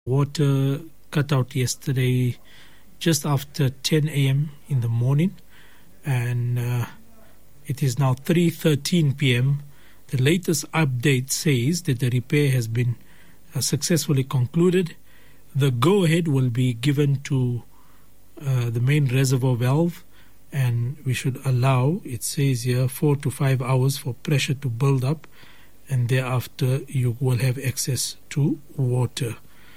Water cut out yesterday just after 10 a.m. in the morning, and it is now 3:13 p.m. The latest update says that the repair has been successfully concluded. The go-ahead will be given to the main reservoir valve, and we should allow, it says here, 4 to 5 hours for pressure to build up, and thereafter you will have access to water.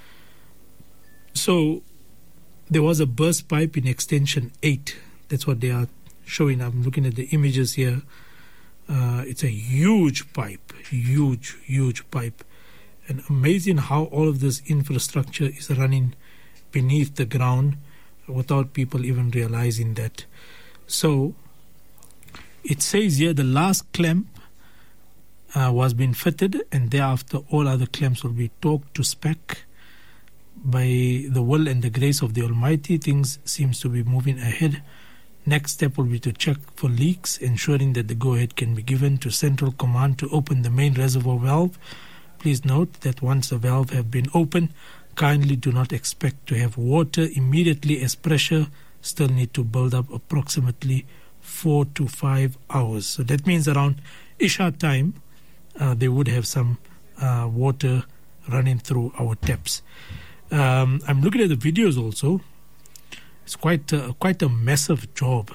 So there was a burst pipe in extension 8. That's what they are showing. I'm looking at the images here. It's a huge pipe, huge pipe. And amazing how all of this infrastructure is running beneath the ground without people even realizing that. So it says here the last clamp was being fitted, and thereafter all other clamps will be torqued to spec. By the will and the grace of the Almighty, things seems to be moving ahead. Next step will be to check for leaks, ensuring that the go-ahead can be given to Central Command to open the main reservoir valve. Please note that once the valve have been opened, kindly do not expect to have water immediately, as pressure still need to build up approximately 4 to 5 hours. So that means around Isha time, they would have some water running through our taps. I'm looking at the videos also. It's quite a massive job.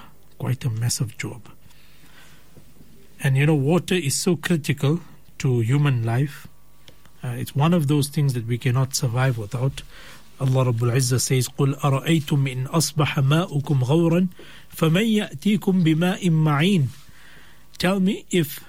And you know, water is so critical to human life. It's one of those things that we cannot survive without. Allah Rabbul Izzah says, قُلْ أَرَأَيْتُمْ إِنْ أَصْبَحَ مَاؤُكُمْ غَوْرًا فَمَنْ يَأْتِيكُمْ بِمَاءٍ مَعِينٍ. Tell me, if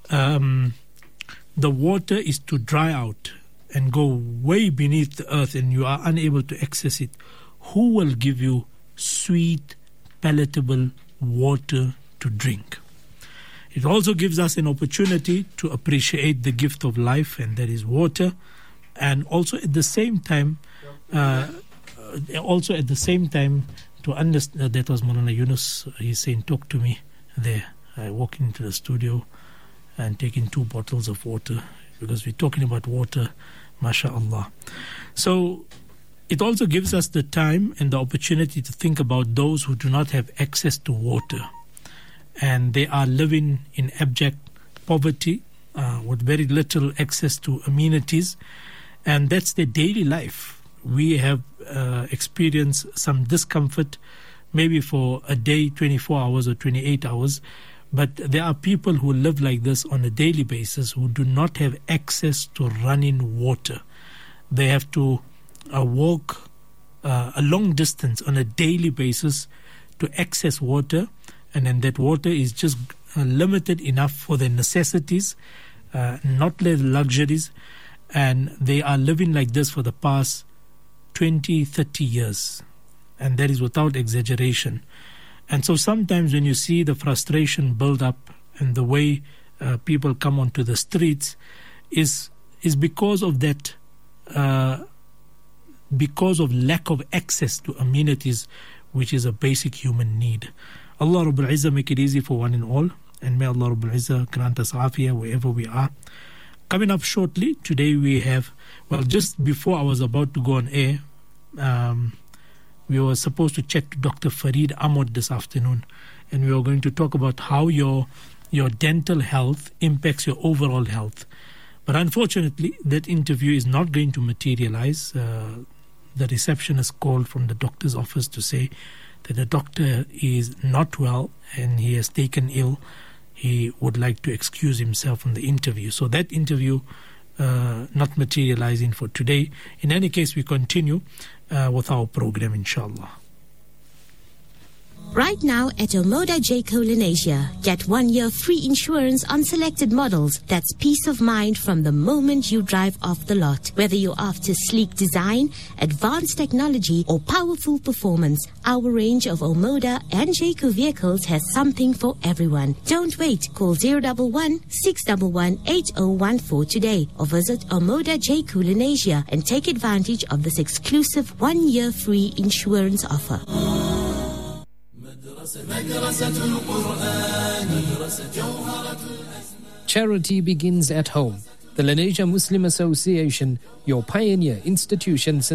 the water is to dry out and go way beneath the earth and you are unable to access it, who will give you sweet, palatable water to drink? It also gives us an opportunity to appreciate the gift of life, and that is water. And also at the same time, to understand, that was Maulana Yunus. He's saying, talk to me there. I walk into the studio and taking 2 bottles of water, because we're talking about water, mashallah. So it also gives us the time and the opportunity to think about those who do not have access to water, and they are living in abject poverty with very little access to amenities, and that's their daily life. We have experienced some discomfort maybe for a day, 24 hours or 28 hours, but there are people who live like this on a daily basis who do not have access to running water. They have to walk a long distance on a daily basis to access water, and then that water is just limited enough for their necessities, not their luxuries, and they are living like this for the past 20, 30 years, and that is without exaggeration. And so sometimes when you see the frustration build up and the way people come onto the streets is because of that, because of lack of access to amenities, which is a basic human need. Allah Rabbul Izzah make it easy for one and all, and may Allah Rabbul Izzah grant us afiyah wherever we are. Coming up shortly, today we have, well, just before I was about to go on air, we were supposed to chat to Dr. Farid Ahmad this afternoon, and we were going to talk about how your dental health impacts your overall health. But unfortunately, that interview is not going to materialize. The receptionist called from the doctor's office to say that the doctor is not well and he has taken ill. He would like to excuse himself from the interview. So that interview not materializing for today. In any case, we continue with our program, inshallah. Right now at Omoda Jayco Lenasia, get 1 year free insurance on selected models. That's peace of mind from the moment you drive off the lot. Whether you're after sleek design, advanced technology, or powerful performance, our range of Omoda and Jayco vehicles has something for everyone. Don't wait. Call 011 611 8014 today, or visit Omoda Jayco Lenasia and take advantage of this exclusive 1 year free insurance offer. Charity begins at home. The Lenasia Muslim Association, your pioneer institution since